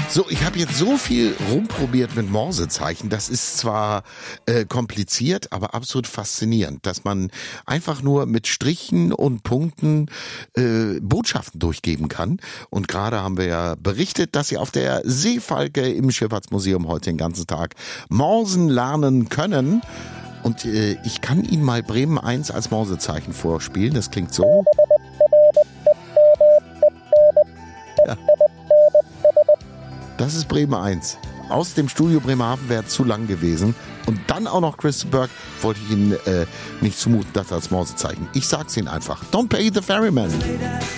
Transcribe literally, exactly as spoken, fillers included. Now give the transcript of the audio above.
So, ich habe jetzt so viel rumprobiert mit Morsezeichen. Das ist zwar äh, kompliziert, aber absolut faszinierend, dass man einfach nur mit Strichen und Punkten äh, Botschaften durchgeben kann. Und gerade haben wir ja berichtet, dass Sie auf der Seefalke im Schifffahrtsmuseum heute den ganzen Tag Morsen lernen können. Und äh, ich kann Ihnen mal Bremen eins als Morsezeichen vorspielen. Das klingt so. Ja. Das ist Bremen eins. Aus dem Studio Bremerhaven wäre zu lang gewesen. Und dann auch noch Chris Burke, wollte ich Ihnen äh, nicht zumuten, das als Morsezeichen. Ich sag's Ihnen einfach. Don't pay the ferryman.